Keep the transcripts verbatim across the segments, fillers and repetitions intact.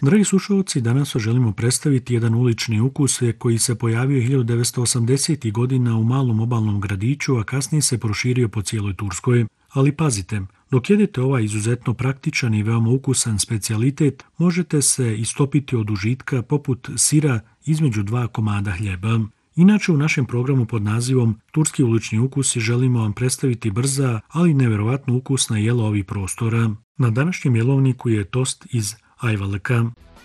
Dragi slušalci, danas vam želimo predstaviti jedan ulični ukus koji se pojavio hiljadu devetsto osamdesetih godina u malom obalnom gradiću, a kasnije se proširio po cijeloj Turskoj. Ali pazite, dok jedete ovaj izuzetno praktičan i veoma ukusan specijalitet, možete se istopiti od užitka poput sira između dva komada hljeba. Inače, u našem programu pod nazivom Turski ulični ukusi želimo vam predstaviti brza, ali nevjerovatno ukusna jela ovih prostora. Na današnjem jelovniku je tost iz Ayvalık'a.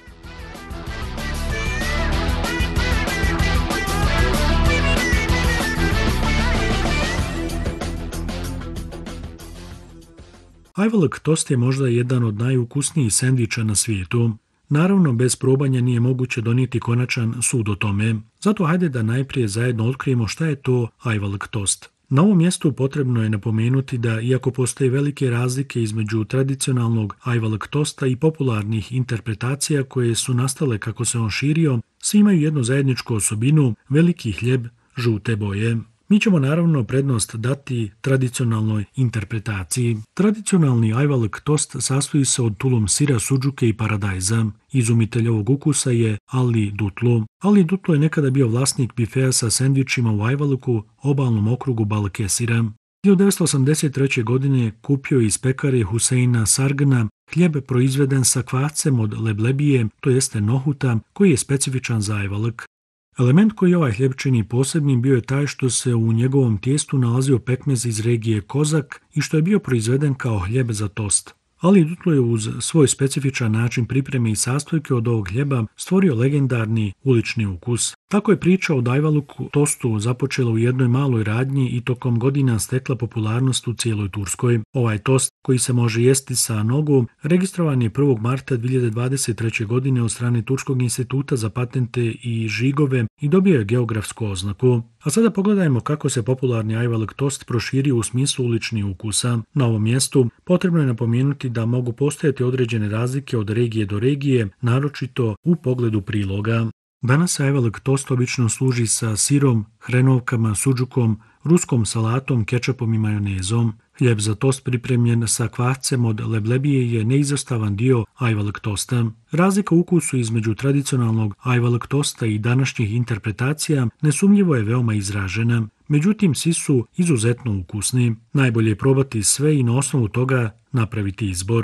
Ayvalık tost je možda jedan od najukusnijih sendviča na svijetu. Naravno, bez probanja nije moguće donijeti konačan sud o tome. Zato hajde da najprije zajedno otkrijemo šta je to Ayvalık tost. Na ovom mjestu potrebno je napomenuti da, iako postoje velike razlike između tradicionalnog Ayvalık tosta i popularnih interpretacija koje su nastale kako se on širio, svi imaju jednu zajedničku osobinu, veliki hljeb žute boje. Mi ćemo naravno prednost dati tradicionalnoj interpretaciji. Tradicionalni Ayvalık tost sastoji se od tulum sira, suđuke i paradajza. Izumitelj ovog ukusa je Ali Dutlu. Ali Dutlu je nekada bio vlasnik bifea sa sendvičima u Ayvalıku, obalnom okrugu Balıkesira. hiljadu devetsto osamdeset treće. godine kupio je iz pekare Huseina Sargna hljeb proizveden sa kvascem od leblebije, to jeste nohuta, koji je specifičan za Ayvalık. Element koji ovaj hljeb čini posebnim bio je taj što se u njegovom tijestu nalazio pekmez iz regije Kozak i što je bio proizveden kao hljeb za tost. Ali Dutlu je uz svoj specifičan način pripreme i sastojke od ovog hljeba stvorio legendarni ulični ukus. Tako je priča o Ayvalık tostu započela u jednoj maloj radnji i tokom godina stekla popularnost u cijeloj Turskoj. Ovaj tost, koji se može jesti sa nogu, registrovan je prvog marta dvije hiljade dvadeset treće. godine od strane Turskog instituta za patente i žigove i dobio je geografsku oznaku. A sada pogledajmo kako se popularni Ayvalık tost proširio u smislu uličnih ukusa. Na ovom mjestu potrebno je napomenuti da mogu postojati određene razlike od regije do regije, naročito u pogledu priloga. Danas se Ayvalık tost obično služi sa sirom, hrenovkama, suđukom, ruskom salatom, kečapom i majonezom. Hljeb za tost pripremljen sa kvascem od leblebije je neizostavan dio Ayvalık tosta. Razlika u ukusu između tradicionalnog Ayvalık tosta i današnjih interpretacija nesumnjivo je veoma izražena. Međutim, svi su izuzetno ukusni. Najbolje je probati sve i na osnovu toga napraviti izbor.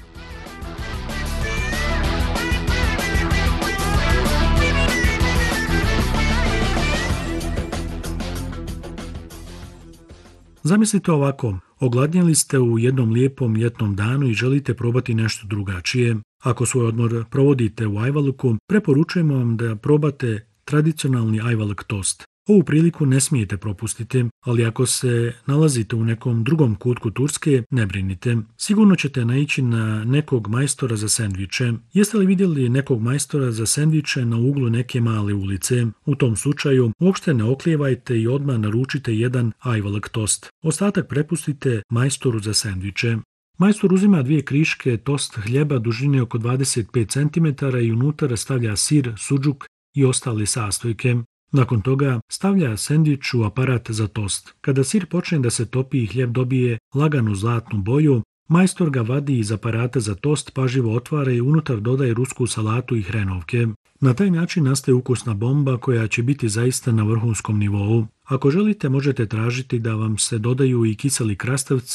Zamislite ovako, ogladnjeli ste u jednom lijepom ljetnom danu i želite probati nešto drugačije. Ako svoj odmor provodite u Ayvalıku, preporučujemo vam da probate tradicionalni Ayvalık tost. Ovu priliku ne smijete propustiti, ali ako se nalazite u nekom drugom kutku Turske, ne brinite. Sigurno ćete naići na nekog majstora za sendviče. Jeste li vidjeli nekog majstora za sendviče na uglu neke male ulice? U tom slučaju uopšte ne oklijevajte i odmah naručite jedan Ayvalık tost. Ostatak prepustite majstoru za sendviče. Majstor uzima dvije kriške tost hljeba dužine oko dvadeset pet centimetara i unutra stavlja sir, suđuk i ostale sastojke. Nakon toga stavlja sendvič u aparat za tost. Kada sir počne da se topi i hljeb dobije laganu zlatnu boju, majstor ga vadi iz aparata za tost, pažljivo otvara i unutar dodaje rusku salatu i hrenovke. Na taj način nastaje ukusna bomba koja će biti zaista na vrhunskom nivou. Ako želite, možete tražiti da vam se dodaju i kiseli krastavci